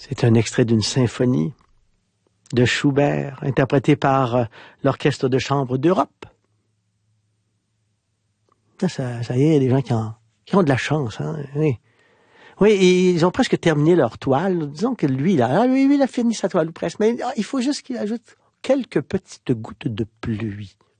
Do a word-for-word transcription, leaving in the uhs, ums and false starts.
C'est un extrait d'une symphonie de Schubert, interprétée par l'Orchestre de chambre d'Europe. Ça, ça y est, il y a des gens qui, en, qui ont de la chance. Hein? Oui. Oui, et ils ont presque terminé leur toile. Disons que lui, là, lui, lui, il a fini sa toile ou presque, mais il faut juste qu'il ajoute quelques petites gouttes de pluie.